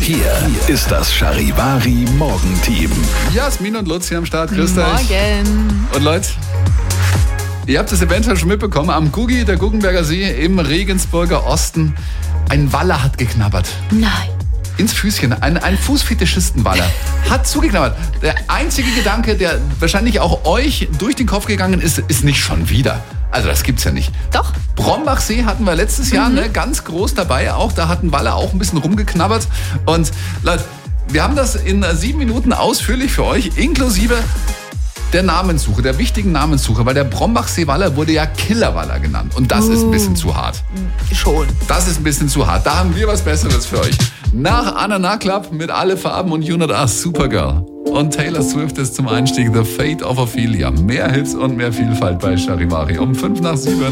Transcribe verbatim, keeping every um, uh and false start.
Hier ist das Charivari Morgenteam. Jasmin und Lutz hier am Start. Grüß euch. Morgen. Und Leute, ihr habt es eventuell schon mitbekommen, am Guggi, der Guggenberger See im Regensburger Osten, ein Waller hat geknabbert. Nein. Ins Füßchen. Ein, ein Fußfetischisten-Waller hat zugeknabbert. Der einzige Gedanke, der wahrscheinlich auch euch durch den Kopf gegangen ist, ist nicht schon wieder. Also das gibt's ja nicht. Doch. Brombachsee hatten wir letztes Jahr Mhm. ne, ganz groß dabei auch. Da hat ein Waller auch ein bisschen rumgeknabbert. Und Leute, wir haben das in sieben Minuten ausführlich für euch, inklusive der Namenssuche, der wichtigen Namenssuche, weil der Brombachsee-Waller wurde ja Killerwaller genannt. Und das ist ein bisschen zu hart. Schon. Das ist ein bisschen zu hart. Da haben wir was Besseres für euch. Nach Anana Club mit Alle Farben und You Not Us, Supergirl. Und Taylor Swift ist zum Einstieg The Fate of Ophelia. Mehr Hits und mehr Vielfalt bei Charivari um fünf nach sieben.